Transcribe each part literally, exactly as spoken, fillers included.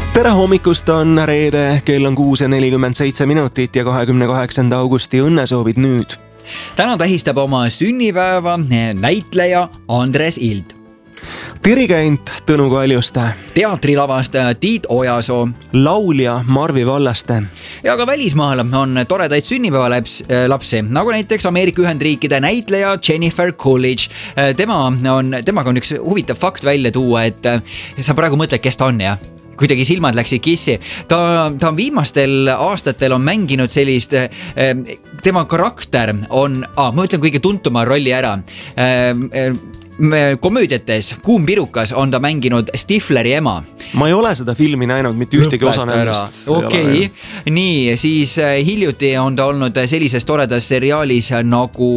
tere hommikust, on reede, kell on kuus ja nelikümmend seitse minutit ja kahekümne kaheksanda augusti õnnesoovid nüüd. Täna tähistab oma sünnipäeva näitleja Andres Ild. Dirigent Tõnu Kaljuste. Teatrilavastaja Tiit Ojasoo. Laulja Marvi Vallaste. Ja ka välismaal on toredaid sünnipäevalapsi, nagu näiteks Ameerika Ühendriikide näitleja Jennifer Coolidge. Tema on, temaga on üks huvitav fakt välja tuua, et sa praegu mõtled, kes ta on, ja? Kuidagi silmad läksid kissi. Ta, ta on viimastel aastatel on mänginud sellist, tema karakter on, ah, ma ütlen kõige tuntuma rolli ära. Komöödiates Kuum pirukas on ta mänginud Stifleri ema. Ma ei ole seda filmi näinud, mitte ühtegi osa nendest. Okei, okay. Nii, siis hiljuti on ta olnud sellises toredas seriaalis nagu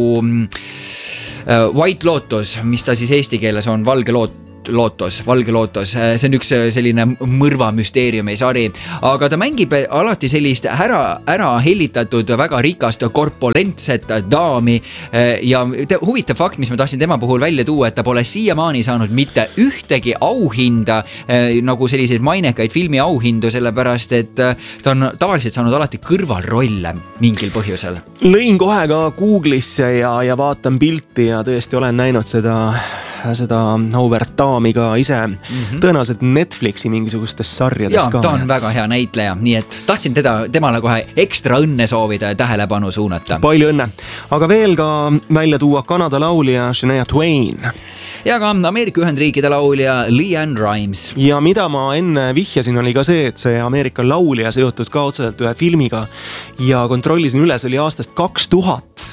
White Lotus, mis ta siis eesti keeles on, Valge Loot. Lootos, Valge Lootos, see on üks selline mõrva müsteeriumi sari, aga ta mängib alati sellist ära, ära hellitatud väga rikast korpulentset daami ja huvitav fakt, mis ma tahtsin tema puhul välja tuua, et ta pole siiamaani saanud mitte ühtegi auhinda, nagu selliseid mainekaid filmi auhindu, sellepärast et ta on tavaliselt saanud alati kõrvalrolle mingil põhjusel. Lõin kohe ka Google'isse ja, ja vaatan pilti ja tõesti olen näinud seda seda auväärt daami ka ise mm-hmm. tõenäoliselt Netflixi mingisugustes sarjades ja, ka. Ta on väga hea näitleja, nii et tahtsin teda, temale kohe ekstra õnne soovida ja tähelepanu suunata. Palju õnne. Aga veel ka välja tuua Kanada laulja Shania Twain. Ja ka Ameerika Ühendriikide laulja LeAnn Rimes. Ja mida ma enne vihjasin, oli ka see, et see Ameerika laulja seotud ka otseselt ühe filmiga ja kontrollisin üle, see oli aastast kaks tuhat.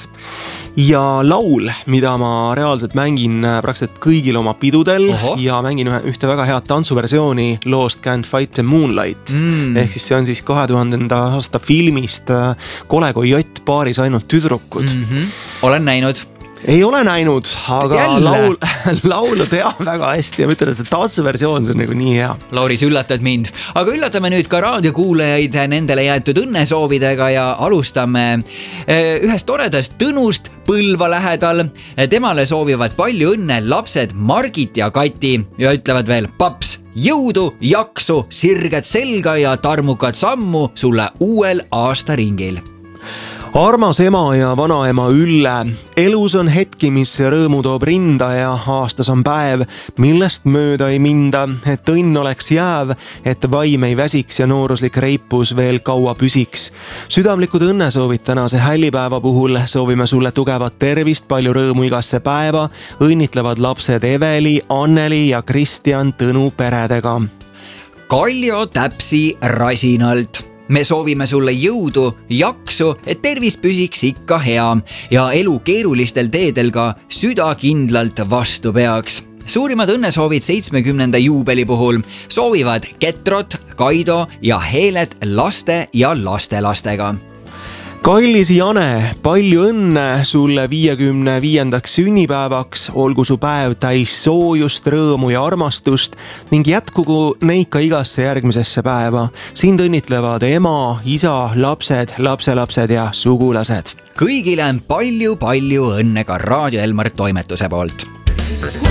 Ja laul, mida ma reaalselt mängin praktiliselt kõigil oma pidudel Oho. Ja mängin ühte väga head tantsuversiooni loost Can't Fight the Moonlight mm. ehk siis see on siis kahe tuhandenda aasta filmist Kole kui jott paaris ainult tüdrukud mm-hmm. Olen näinud Ei ole näinud, aga laul, laulu tean väga hästi ja ma ütlen, et see tantsuversioon see on nagu nii hea. Lauris, üllatad mind. Aga üllatame nüüd ka raadiokuulajaid nendele jäetud õnnesoovidega ja alustame ühest toredast Tõnust Põlva lähedal. Temale soovivad palju õnne lapsed Margit ja Kati ja ütlevad veel paps, jõudu, jaksu, sirget selga ja tarmukat sammu sulle uuel aastaringil. Armas ema ja vanaema Ülle, elus on hetki, mis rõõmu toob rinda ja aastas on päev, millest mööda ei minda, et õnn oleks jääv, et vaim ei väsiks ja nooruslik reipus veel kaua püsiks. Südamlikud õnnesoovid tänase hällipäeva puhul, soovime sulle tugevat tervist, palju rõõmu igasse päeva, õnnitlevad lapsed Eveli, Anneli ja Kristjan Tõnu peredega. Kaljo Täpsi Rasinalt. Me soovime sulle jõudu, jaksu, et tervis püsiks ikka hea ja elu keerulistel teedel ka süda kindlalt vastu peaks. Suurimad õnnesoovid seitsmekümnenda juubeli puhul soovivad Ketrot, Kaido ja Heelet laste ja lastelastega. Kallis Jane, palju õnne sulle viiekümne viiendaks sünnipäevaks, olgu su päev täis soojust, rõõmu ja armastust ning jätkugu neid ka igasse järgmisesse päeva. Sind õnnitlevad ema, isa, lapsed, lapselapsed ja sugulased. Kõigile palju-palju õnne ka Raadio Elmar toimetuse poolt.